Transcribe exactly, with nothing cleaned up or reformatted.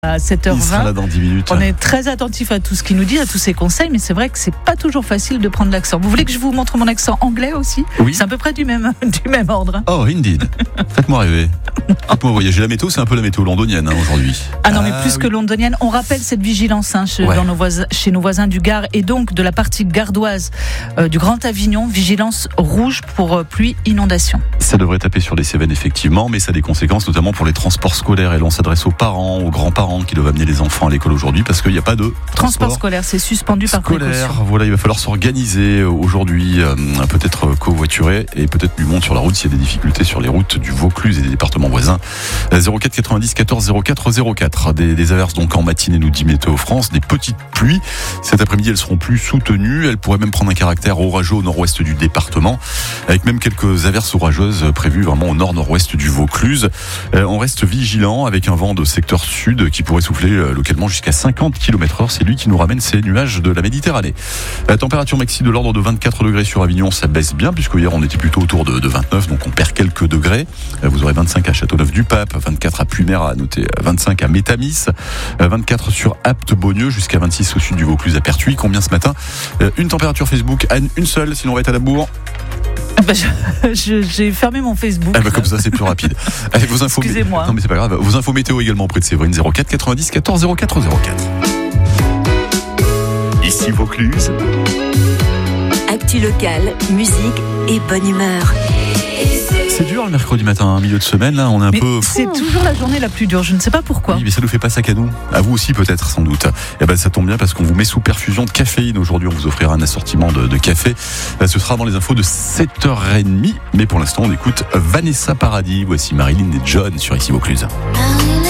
À sept heures vingt, il sera là dans dix minutes. On est très attentif à tout ce qu'il nous dit, à tous ses conseils, mais c'est vrai que c'est pas toujours facile de prendre l'accent. Vous voulez que je vous montre mon accent anglais aussi ? Oui. C'est à peu près du même, du même ordre. Oh, indeed. Faites-moi rêver. Faites-moi voyager. La météo, c'est un peu la météo londonienne hein, aujourd'hui. Ah non, mais ah, plus oui. que londonienne. On rappelle cette vigilance hein, chez, Ouais. dans nos voisins, chez nos voisins du Gard et donc de la partie gardoise euh, du Grand Avignon. Vigilance rouge pour euh, pluie, inondation. Ça devrait taper sur les Cévennes, effectivement, mais ça a des conséquences, notamment pour les transports scolaires. Et l'on s'adresse aux parents, aux grands-parents qui doivent amener les enfants à l'école aujourd'hui parce qu'il n'y a pas de Transport, transport scolaire, c'est suspendu par scolaire. précaution. Voilà, il va falloir s'organiser aujourd'hui, euh, peut-être covoiturer et peut-être du monde sur la route s'il y a des difficultés sur les routes du Vaucluse et des départements voisins. zéro quatre quatre-vingt-dix quatorze zéro quatre zéro quatre. Des, des averses donc en matinée, nous dit Météo France, des petites pluies. Cet après-midi, elles seront plus soutenues. Elles pourraient même prendre un caractère orageux au nord-ouest du département, avec même quelques averses orageuses prévues vraiment au nord-nord-ouest du Vaucluse. Euh, on reste vigilant avec un vent de secteur sud qui pourrait souffler euh, localement jusqu'à cinquante kilomètres heure. C'est lui qui nous ramène ces nuages de la Méditerranée. La température maxi de l'ordre de vingt-quatre degrés sur Avignon, ça baisse bien puisque hier on était plutôt autour de, de vingt-neuf, donc on perd quelques degrés. Euh, vous aurez vingt-cinq à Châteauneuf-du-Pape, vingt-quatre à Puymère, à noter vingt-cinq à Métamis, euh, vingt-quatre sur Apt-Beaunieu, jusqu'à vingt-six au sud du Vaucluse à Pertuis. Combien ce matin ? euh, Une température Facebook, Anne, une seule, sinon on va être à la bourre. Bah, je, je, j'ai fermé mon Facebook. Eh ben, comme ça, c'est plus rapide. Allez, vos infos. Excusez-moi. Non, mais c'est pas grave. Vos infos météo également auprès de Séverine, zéro quatre quatre-vingt-dix quatorze zéro quatre zéro quatre. Ici Vaucluse. Actu locale, musique et bonne humeur. C'est dur le mercredi matin, milieu de semaine, là, on est un Mais peu. c'est toujours la journée la plus dure, je ne sais pas pourquoi. Oui, mais ça nous fait pas ça qu'à nous. À vous aussi, peut-être, sans doute. Et ben, ça tombe bien parce qu'on vous met sous perfusion de caféine. Aujourd'hui, on vous offrira un assortiment de, de café. Ce sera dans les infos de sept heures trente. Mais pour l'instant, on écoute Vanessa Paradis. Voici Marilyn et John sur Ici Vaucluse.